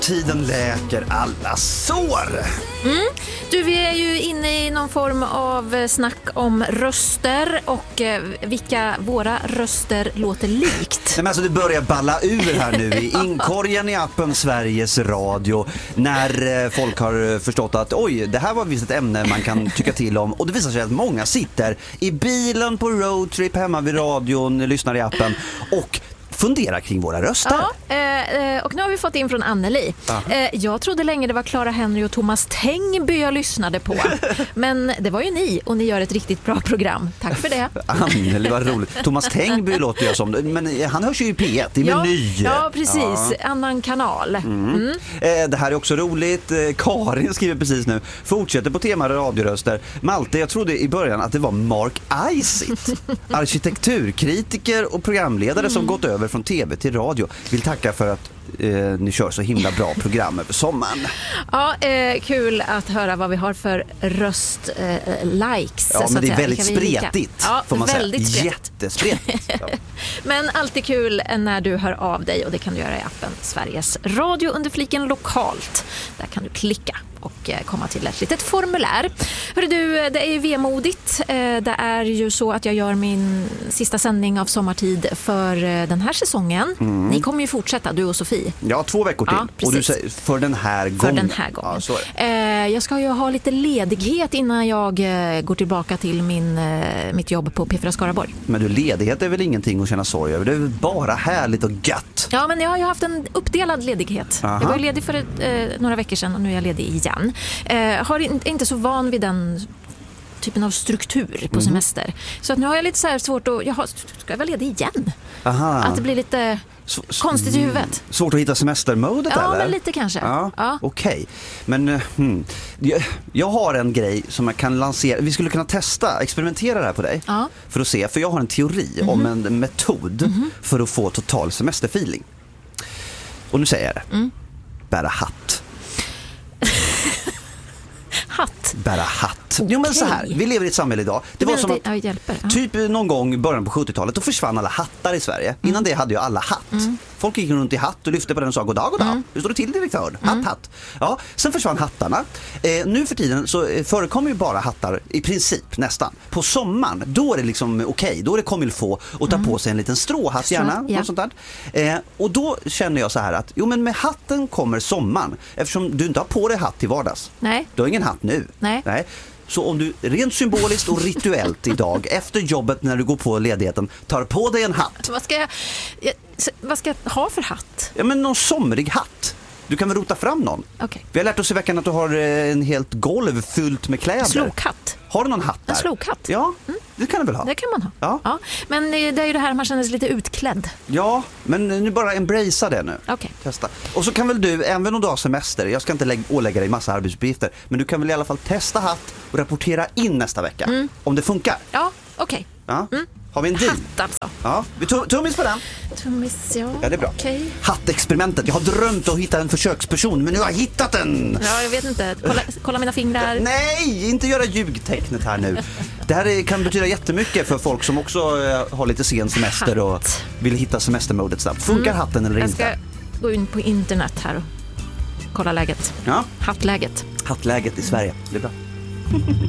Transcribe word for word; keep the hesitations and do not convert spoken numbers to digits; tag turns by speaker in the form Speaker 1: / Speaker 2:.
Speaker 1: Tiden läker alla sår.
Speaker 2: Mm. Du, vi är ju inne i någon form av snack om röster och eh, vilka våra röster låter likt.
Speaker 1: Nej, men alltså det börjar balla ur här nu i inkorgen i appen Sveriges Radio när eh, folk har förstått att oj, det här var visst ett ämne man kan tycka till om, och det visar sig att många sitter i bilen på roadtrip hemma vid radion, lyssnar i appen och fundera kring våra röster.
Speaker 2: Ja, eh, och nu har vi fått in från Anneli. Eh, jag trodde länge det var Clara Henry och Thomas Tengby jag lyssnade på. Men det var ju ni, och ni gör ett riktigt bra program. Tack för det.
Speaker 1: Anneli, vad roligt. Thomas Tengby låter jag som, men han hörs ju i P ett, i
Speaker 2: ja,
Speaker 1: Meny.
Speaker 2: Ja, precis. Ja. Annan kanal.
Speaker 1: Mm. Mm. Eh, det här är också roligt. Eh, Karin skriver precis nu. Fortsätter på tema radioröster. Malte, jag trodde i början att det var Mark Isitt. Arkitekturkritiker och programledare mm. som gått över från tv till radio. Vill tacka för att eh, ni kör så himla bra program över sommaren.
Speaker 2: Ja, eh, kul att höra vad vi har för röst eh, likes.
Speaker 1: Ja,
Speaker 2: så
Speaker 1: men det är
Speaker 2: säga.
Speaker 1: väldigt spretigt,
Speaker 2: ja,
Speaker 1: får man
Speaker 2: väldigt
Speaker 1: säga.
Speaker 2: Spretigt.
Speaker 1: Jättespretigt. Ja.
Speaker 2: Men alltid kul när du hör av dig, och det kan du göra i appen Sveriges Radio under fliken lokalt. Där kan du klicka och komma till ett litet formulär. Hörru du, det är ju vemodigt. Det är ju så att jag gör min sista sändning av sommartid för den här säsongen. Mm. Ni kommer ju fortsätta, du och Sofie.
Speaker 1: Ja, två veckor till.
Speaker 2: Ja,
Speaker 1: och du säger för den här gången.
Speaker 2: För den här gången. Ja, så är det. Jag ska ju ha lite ledighet innan jag går tillbaka till min, mitt jobb på P fyra Skaraborg.
Speaker 1: Men du, ledighet är väl ingenting att känna sorg över? Det är väl bara härligt och gött.
Speaker 2: Ja, men jag har ju haft en uppdelad ledighet. Aha. Jag var ju ledig för eh, några veckor sedan, och nu är jag ledig igen. Eh, har in, inte så van vid den typen av struktur på mm. semester. Så att nu har jag lite så här svårt att... Jag har, ska jag vara ledig igen?
Speaker 1: Aha.
Speaker 2: Att det blir lite så, konstigt i huvudet.
Speaker 1: Svårt att hitta semestermodet,
Speaker 2: ja,
Speaker 1: eller?
Speaker 2: Ja, men lite kanske.
Speaker 1: Ja,
Speaker 2: ja.
Speaker 1: Okej. Okay. Men hmm, jag, jag har en grej som jag kan lansera. Vi skulle kunna testa, experimentera det här på dig. Ja. För att se, för jag har en teori mm-hmm. om en metod mm-hmm. för att få total semesterfeeling. Och nu säger jag det. Mm. Bära hatt.
Speaker 2: Hatt?
Speaker 1: Bära hatt. Okay. Jo, men så här, vi lever i ett samhälle idag. Det var som att,
Speaker 2: hjälper. Ja.
Speaker 1: typ någon gång i början på sjuttiotalet, då försvann alla hattar i Sverige. Mm. Innan det hade ju alla hatt. Mm. Folk gick runt i hatt och lyfte på den och sa god dag, god dag. Mm. Hur står det till, direktör? Hatt, mm. hatt. Ja, sen försvann hattarna. Eh, nu för tiden så förekommer ju bara hattar i princip nästan. På sommaren, då är det liksom okej. Okay. Då är det kommer få och ta mm. på sig en liten stråhatt Strå, gärna. Ja. Och, sånt där. Eh, och då känner jag så här att jo, men med hatten kommer sommaren. Eftersom du inte har på dig hatt till vardags.
Speaker 2: Nej.
Speaker 1: Du har ingen hatt nu.
Speaker 2: Nej.
Speaker 1: Nej. Så om du rent symboliskt och rituellt idag efter jobbet när du går på ledigheten tar på dig en hatt.
Speaker 2: Vad ska jag, jag, vad ska jag ha för hatt?
Speaker 1: Ja, men någon somrig hatt. Du kan väl rota fram någon.
Speaker 2: Okay.
Speaker 1: Vi har lärt oss i veckan att du har en helt golv fyllt med kläder.
Speaker 2: Slokhatt.
Speaker 1: Har du någon hatt där?
Speaker 2: En slokhatt.
Speaker 1: Ja, mm. det kan du väl ha.
Speaker 2: Det kan man ha.
Speaker 1: Ja.
Speaker 2: Ja. Men det är ju det här man känner sig lite utklädd.
Speaker 1: Ja, men nu bara embracea det nu.
Speaker 2: Okay.
Speaker 1: Testa. Och så kan väl du, även om du har semester, jag ska inte lägga, ålägga dig massa arbetsuppgifter, men du kan väl i alla fall testa hatt och rapportera in nästa vecka. Mm. Om det funkar.
Speaker 2: Ja, okej. Okay.
Speaker 1: Ja.
Speaker 2: Mm.
Speaker 1: Har vi en deal?
Speaker 2: Hatt alltså.
Speaker 1: Ja, vi tum- tummis på den.
Speaker 2: Tummis, ja.
Speaker 1: Ja, det är bra.
Speaker 2: Okay.
Speaker 1: Hattexperimentet. Jag har drömt att hitta en försöksperson, men nu har jag hittat den.
Speaker 2: Ja, jag vet inte. Kolla, kolla mina fingrar.
Speaker 1: Nej, inte göra ljugtecknet här nu. Det här kan betyda jättemycket för folk som också har lite sen semester och Hatt. Vill hitta semestermodet snabbt. Funkar mm. hatten eller inte?
Speaker 2: Jag ska gå in på internet här och kolla läget.
Speaker 1: Ja.
Speaker 2: Hattläget.
Speaker 1: Hattläget i Sverige. Det är bra.